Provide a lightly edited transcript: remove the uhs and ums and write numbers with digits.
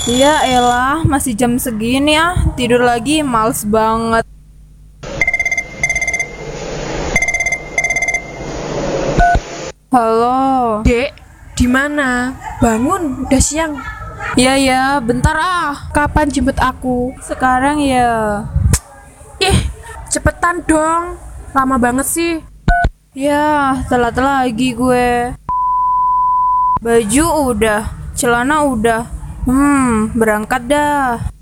Ya elah, masih jam segini ah. Tidur lagi, males banget. Halo. Dek, di mana? Bangun, udah siang. Ya ya, bentar ah. Kapan jemput aku? Sekarang ya. Ih, cepetan dong. Lama banget sih. Ya, telat lagi gue. Baju udah, celana udah. Berangkat dah.